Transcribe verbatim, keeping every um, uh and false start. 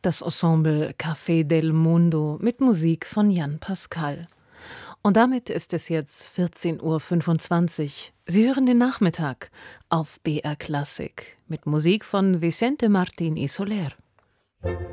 das Ensemble Café del Mundo mit Musik von Jan Pascal. Und damit ist es jetzt vierzehn Uhr fünfundzwanzig. Sie hören den Nachmittag auf B R Klassik mit Musik von Vicente Martín y Soler.